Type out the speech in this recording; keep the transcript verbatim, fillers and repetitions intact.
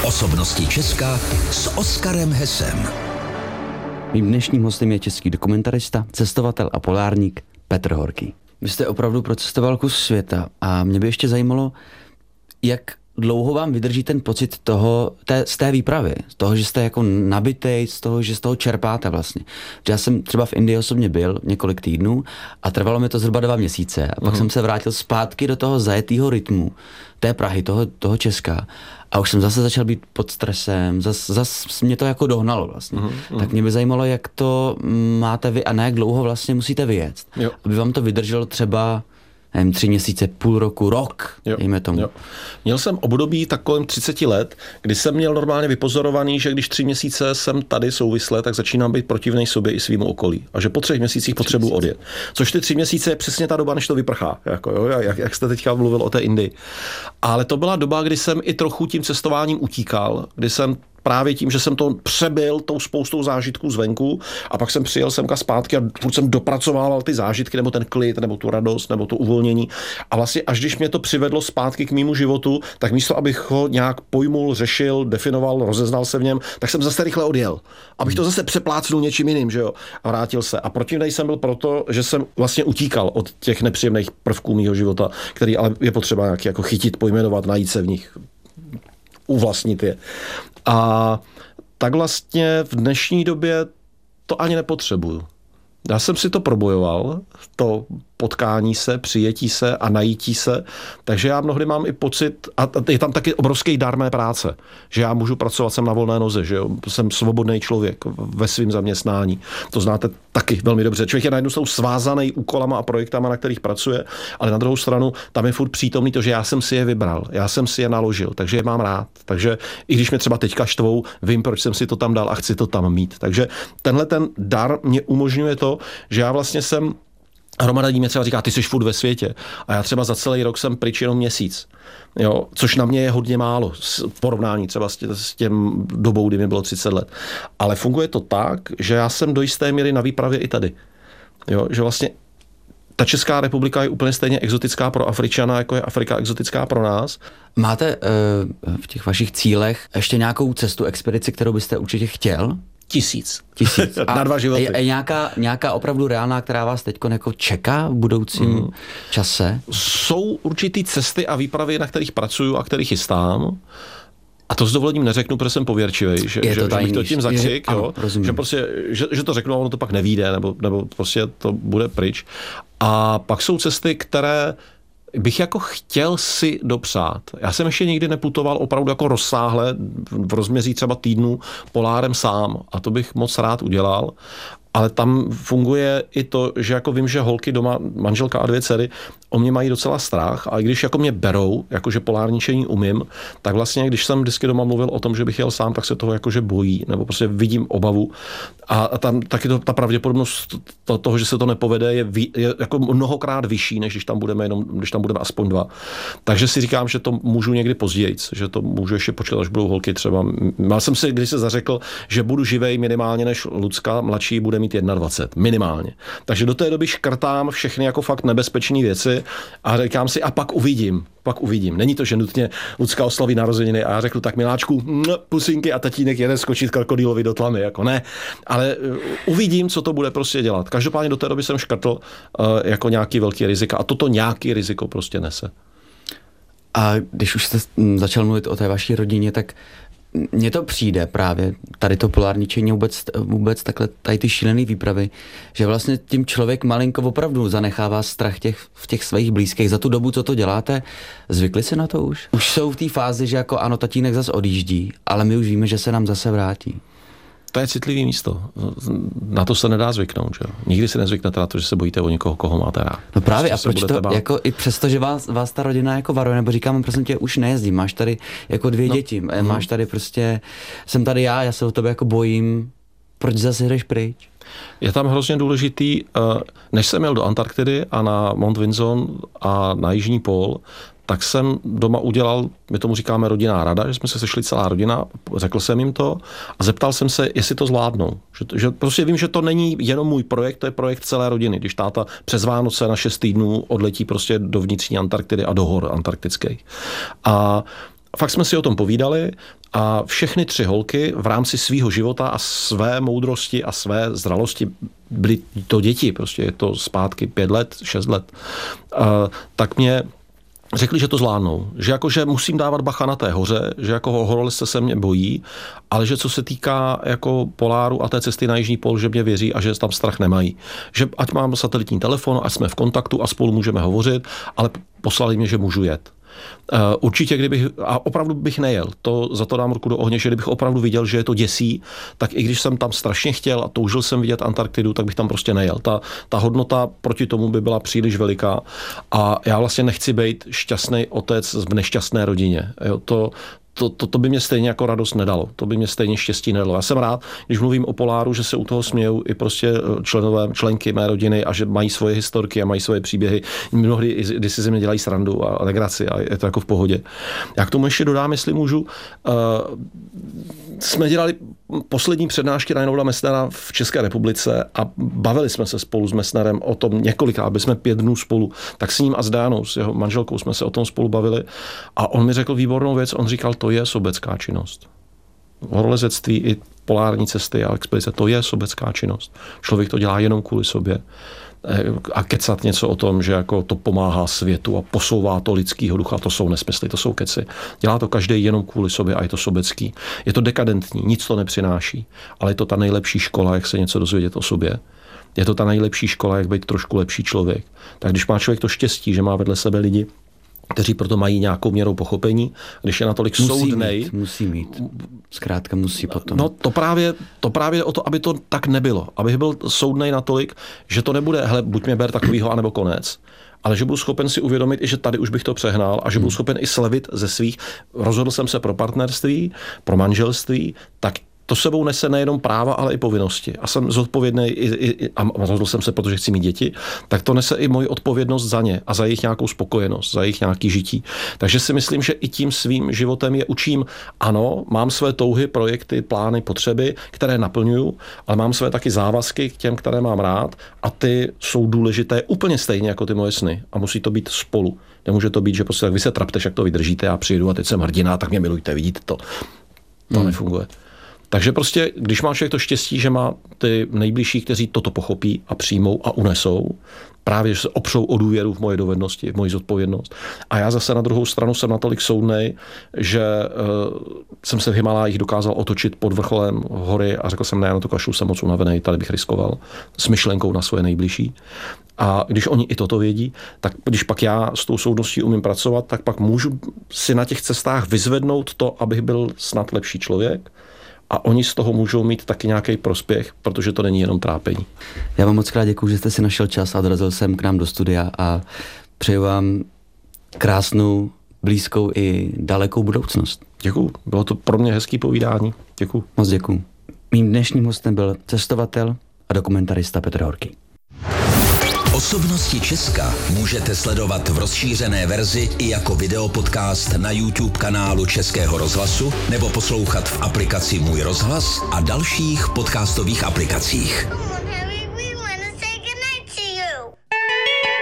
Osobnosti Česka s Oskarem Hesem. Mým dnešním hostem je český dokumentarista, cestovatel a polárník Petr Horký. Vy jste opravdu procestoval kus světa a mě by ještě zajímalo, jak dlouho vám vydrží ten pocit toho, té, z té výpravy, z toho, že jste jako nabitej, z toho, že z toho čerpáte vlastně. Já jsem třeba v Indii osobně byl několik týdnů a trvalo mi to zhruba dva měsíce a pak uh-huh. jsem se vrátil zpátky do toho zajetého rytmu té Prahy, toho, toho Česka a už jsem zase začal být pod stresem, zase zas mě to jako dohnalo vlastně. Uh-huh. Tak mě by zajímalo, jak to máte vy a na jak dlouho vlastně musíte vyjet, jo. aby vám to vydrželo třeba nevím, tři měsíce, půl roku, rok, jo, dejme tomu. Jo. Měl jsem období tak kolem třicet let, kdy jsem měl normálně vypozorovaný, že když tři měsíce jsem tady souvisle, tak začínám být protivnej sobě i svýmu okolí. A že po třech měsících potřebuji odjet. Což ty tři měsíce je přesně ta doba, než to vyprchá. Jako, jo, jak, jak jste teďka mluvil o té Indii. Ale to byla doba, kdy jsem i trochu tím cestováním utíkal, kdy jsem právě tím, že jsem to přebyl tou spoustou zážitků zvenku a pak jsem přijel semka zpátky a furt jsem dopracovával ty zážitky, nebo ten klid, nebo tu radost, nebo to uvolnění. A vlastně až když mě to přivedlo zpátky k mému životu, tak místo, abych ho nějak pojmul, řešil, definoval, rozeznal se v něm, tak jsem zase rychle odjel. Abych to zase přeplácnul něčím jiným, že jo? A vrátil se. A protivnej jsem byl proto, že jsem vlastně utíkal od těch nepříjemných prvků mého života, který ale je potřeba nějak jako chytit, pojmenovat, najít se v nich, uvlastnit je. A tak vlastně v dnešní době to ani nepotřebuju. Já jsem si to probojoval, to potkání se, přijetí se a najítí se, takže já mnohdy mám i pocit, a je tam taky obrovský dar mé práce, že já můžu pracovat, jsem na volné noze, že jo? Jsem svobodný člověk ve svém zaměstnání. To znáte taky velmi dobře. Člověk je najednou svázaný úkolama a projektama, na kterých pracuje, ale na druhou stranu tam je furt přítomný to, že já jsem si je vybral, já jsem si je naložil, takže je mám rád. Takže i když mě třeba teďka štvou, vím, proč jsem si to tam dal a chci to tam mít. Takže tenhle ten dar mě umožňuje to, že já vlastně jsem hromada lidí mě třeba říká, ty jsi furt ve světě. A já třeba za celý rok jsem pryč jenom měsíc. Jo, což na mě je hodně málo v porovnání třeba s, tě, s těm dobou, kdy mi bylo třicet let. Ale funguje to tak, že já jsem do jisté míry na výpravě i tady. Jo, že vlastně ta Česká republika je úplně stejně exotická pro Afričana, jako je Afrika exotická pro nás. Máte uh, v těch vašich cílech ještě nějakou cestu, expedici, kterou byste určitě chtěl? Tisíc. Tisíc. A na dva životy. Je, je nějaká, nějaká opravdu reálná, která vás teď jako čeká v budoucím mm. čase? Jsou určitý cesty a výpravy, na kterých pracuju a kterých chystám. A to s dovolením neřeknu, protože jsem pověrčivej, že, že, že bych to tím zakřik, je, jo, ano, že, prostě, že, že to řeknu a ono to pak nevyjde, nebo, nebo prostě to bude pryč. A pak jsou cesty, které bych jako chtěl si dopřát. Já jsem ještě nikdy neputoval opravdu jako rozsáhle v rozměří třeba týdnu polárem sám a to bych moc rád udělal. Ale tam funguje i to, že jako vím, že holky doma, manželka a dvě dcery, o mě mají docela strach, a když jako mě berou, jakože polárničení umím, tak vlastně, když jsem vždycky doma mluvil o tom, že bych jel sám, tak se toho jakože bojí, nebo prostě vidím obavu. A, a tam taky to, ta pravděpodobnost to, toho, že se to nepovede, je, vý, je jako mnohokrát vyšší, než když tam budeme jenom, když tam budeme aspoň dva. Takže si říkám, že to můžu někdy později, že to můžu ještě počkat, až budou holky třeba. Mal jsem si, když se zařekl, že budu živej minimálně než Lucka, mladší bude mít dvacet jedna, minimálně. Takže do té doby škrtám všechny jako fakt nebezpečné věci a říkám si, a pak uvidím, pak uvidím. Není to, že nutně Lucka oslaví narozeniny a já řeknu, tak miláčku, pusinky a tatínek jede skočit krokodýlovi do tlamy, jako ne. Ale uvidím, co to bude prostě dělat. Každopádně do té doby jsem škrtl uh, jako nějaký velký rizika a toto nějaký riziko prostě nese. A když už jste začal mluvit o té vaší rodině, tak mně to přijde právě, tady to polárničení, vůbec, vůbec takhle, tady ty šílený výpravy, že vlastně tím člověk malinko opravdu zanechává strach těch, v těch svých blízkých. Za tu dobu, co to děláte, zvykli se na to už? Už jsou v té fázi, že jako ano, tatínek zase odjíždí, ale my už víme, že se nám zase vrátí. To je citlivý místo. Na to se nedá zvyknout, že jo? Nikdy si nezvyknete na to, že se bojíte o někoho, koho máte rád. No právě, prostě a proč to, bát? Jako i přesto, že vás, vás ta rodina jako varuje, nebo říkám, prosím tě, už nejezdím, máš tady jako dvě no. děti, mm. máš tady prostě, jsem tady já, já se o tebe jako bojím, proč zase jdeš pryč? Je tam hrozně důležitý, než jsem jel do Antarktidy a na Mount Vinson a na Jižní pól, tak jsem doma udělal, my tomu říkáme rodinná rada, že jsme se sešli celá rodina, řekl jsem jim to a zeptal jsem se, jestli to zvládnou. Že, že prostě vím, že to není jenom můj projekt, to je projekt celé rodiny. Když táta přes Vánoce na šest týdnů odletí prostě do vnitřní Antarktidy a do hor antarktických. A fakt jsme si o tom povídali A všechny tři holky v rámci svého života a své moudrosti a své zralosti, byly to děti, prostě je to zpátky pět let, šest let, uh, tak mě řekli, že to zvládnou, že jakože musím dávat bacha na té hoře, že jako horolezce se mě bojí, ale že co se týká jako poláru a té cesty na jižní pól, že mě věří a že tam strach nemají. Že ať mám satelitní telefon, ať jsme v kontaktu a spolu můžeme hovořit, ale poslali mě, že můžu jet. Uh, určitě, kdybych, a opravdu bych nejel, to za to dám ruku do ohně, že kdybych opravdu viděl, že je to děsí, tak i když jsem tam strašně chtěl a toužil jsem vidět Antarktidu, tak bych tam prostě nejel. Ta, ta hodnota proti tomu by byla příliš veliká a já vlastně nechci být šťastný otec v nešťastné rodině. Jo, to, To, to, to by mě stejně jako radost nedalo. To by mě stejně štěstí nedalo. Já jsem rád, když mluvím o poláru, že se u toho smějou i prostě členové, členky mé rodiny a že mají svoje historky a mají svoje příběhy. Mnohdy, když si ze mě dělají srandu a legraci a je to jako v pohodě. Já k tomu ještě dodám, jestli můžu. Uh, jsme dělali poslední přednášky Reinholda Messnera v České republice a bavili jsme se spolu s Messnerem o tom několikrát, byli jsme pět dnů spolu. Tak s ním a s Dánou, s jeho manželkou jsme se o tom spolu bavili a on mi řekl výbornou věc, on říkal, to je sobecká činnost. Horolezectví i polární cesty a expedice, to je sobecká činnost. Člověk to dělá jenom kvůli sobě. A kecat něco o tom, že jako to pomáhá světu a posouvá to lidskýho ducha, to jsou nesmysly, to jsou keci. Dělá to každý jenom kvůli sobě a je to sobecký. Je to dekadentní, nic to nepřináší, ale je to ta nejlepší škola, jak se něco dozvědět o sobě. Je to ta nejlepší škola, jak být trošku lepší člověk. Tak když má člověk to štěstí, že má vedle sebe lidi, kteří proto mají nějakou měrou pochopení, když je natolik soudnej. Musí mít. Zkrátka musí potom. No to právě, to právě o to, aby to tak nebylo. Abych byl soudnej natolik, že to nebude, hele, buď mě ber takovýho, anebo konec. Ale že budu schopen si uvědomit, že tady už bych to přehnal a že budu schopen i slevit ze svých. Rozhodl jsem se pro partnerství, pro manželství, tak to sebou nese nejenom práva, ale i povinnosti. A jsem zodpovědný i, i, a rozhodl jsem se, protože chci mít děti, tak to nese i moji odpovědnost za ně a za jejich nějakou spokojenost, za jejich nějaký žití. Takže si myslím, že i tím svým životem je učím, ano, mám své touhy, projekty, plány, potřeby, které naplňuju, ale mám své taky závazky k těm, které mám rád a ty jsou důležité úplně stejně jako ty moje sny a musí to být spolu. Nemůže to být, že prostě tak vy se trapteš, jak to vydržíte, já přijedu a teď jsem hrdina, tak mě milujte, vidíte to. To hmm. nefunguje. Takže prostě, když má člověk to štěstí, že má ty nejbližší, kteří toto pochopí a přijmou a unesou, právě, že se opřou o důvěru v moje dovednosti, v moji zodpovědnost. A já zase na druhou stranu jsem natolik soudnej, že uh, jsem se v Himalájích dokázal otočit pod vrcholem hory a řekl jsem, ne, na to kašlu, jsem moc unavený, tady bych riskoval s myšlenkou na svoje nejbližší. A když oni i toto vědí, tak když pak já s tou soudností umím pracovat, tak pak můžu si na těch cestách vyzvednout to, abych byl snad lepší člověk. A oni z toho můžou mít taky nějaký prospěch, protože to není jenom trápení. Já vám moc krát děkuji, že jste si našel čas a dorazil jsem k nám do studia a přeju vám krásnou, blízkou i dalekou budoucnost. Děkuji. Bylo to pro mě hezký povídání. Děkuji. Moc děkuji. Mým dnešním hostem byl cestovatel a dokumentarista Petr Horký. Osobnosti Česka můžete sledovat v rozšířené verzi i jako videopodcast na YouTube kanálu Českého rozhlasu nebo poslouchat v aplikaci Můj rozhlas a dalších podcastových aplikacích.